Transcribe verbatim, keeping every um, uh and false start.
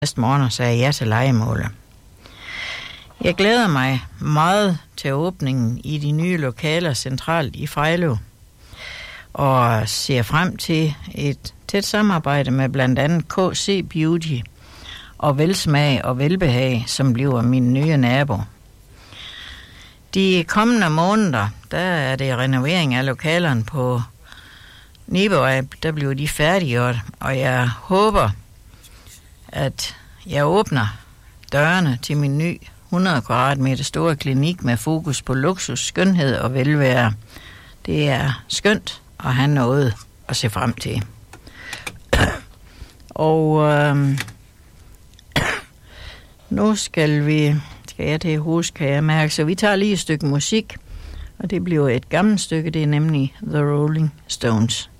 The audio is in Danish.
næste morgen og sagde ja til lejemålet. Jeg glæder mig meget til åbningen i de nye lokaler centralt i Frejlev, og ser frem til et tæt samarbejde med blandt andet K C Beauty og Velsmag og Velbehag, som bliver min nye nabo. De kommende måneder, der er det renovering af lokalerne på Nivevej, der bliver de færdiggjort, og jeg håber, at jeg åbner dørene til min ny hundrede kvadratmeter store klinik med fokus på luksus, skønhed og velvære. Det er skønt at have noget at se frem til. Og øh, nu skal vi, skal jeg til at huske, kan jeg mærke, så vi tager lige et stykke musik, og det bliver et gammelt stykke, det er nemlig The Rolling Stones.